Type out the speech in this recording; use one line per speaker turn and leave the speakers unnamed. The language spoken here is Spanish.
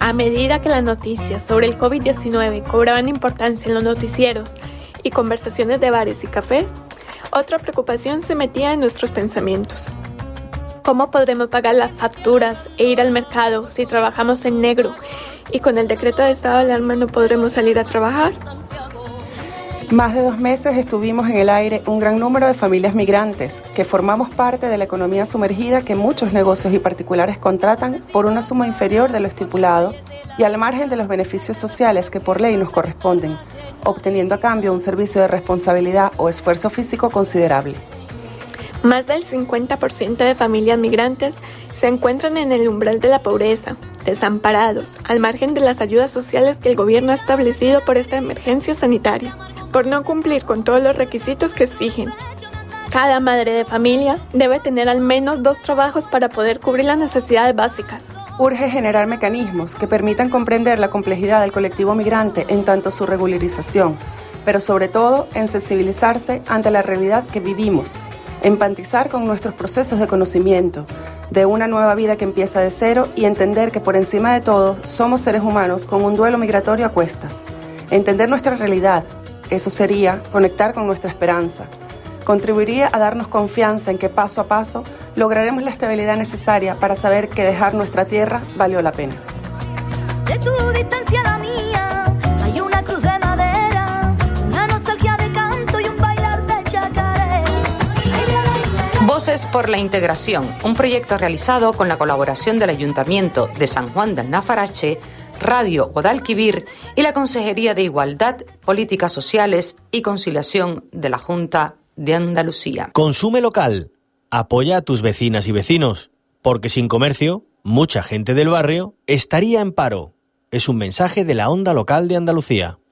A medida que las noticias sobre el COVID-19 cobraban importancia en los noticieros y conversaciones de bares y cafés, otra preocupación se metía en nuestros pensamientos. ¿Cómo podremos pagar las facturas e ir al mercado si trabajamos en negro y con el decreto de estado de alarma no podremos salir a trabajar?
Más de 2 meses estuvimos en el aire un gran número de familias migrantes que formamos parte de la economía sumergida que muchos negocios y particulares contratan por una suma inferior de lo estipulado y al margen de los beneficios sociales que por ley nos corresponden, obteniendo a cambio un servicio de responsabilidad o esfuerzo físico considerable.
Más del 50% de familias migrantes se encuentran en el umbral de la pobreza, desamparados, al margen de las ayudas sociales que el gobierno ha establecido por esta emergencia sanitaria, por no cumplir con todos los requisitos que exigen. Cada madre de familia debe tener al menos 2 trabajos para poder cubrir las necesidades básicas.
Urge generar mecanismos que permitan comprender la complejidad del colectivo migrante en tanto su regularización, pero sobre todo en sensibilizarse ante la realidad que vivimos, empatizar con nuestros procesos de conocimiento, de una nueva vida que empieza de cero y entender que por encima de todo somos seres humanos con un duelo migratorio a cuestas. Entender nuestra realidad, eso sería conectar con nuestra esperanza. Contribuiría a darnos confianza en que paso a paso lograremos la estabilidad necesaria para saber que dejar nuestra tierra valió la pena.
De tu distancia a la mía hay una cruz de madera, una nostalgia de canto y un bailar de chacaré.
Voces por la Integración, un proyecto realizado con la colaboración del Ayuntamiento de San Juan del Nafarache, Radio Guadalquivir y la Consejería de Igualdad, Políticas Sociales y Conciliación de la Junta de Andalucía.
Consume local. Apoya a tus vecinas y vecinos, porque sin comercio, mucha gente del barrio estaría en paro. Es un mensaje de la Onda Local de Andalucía.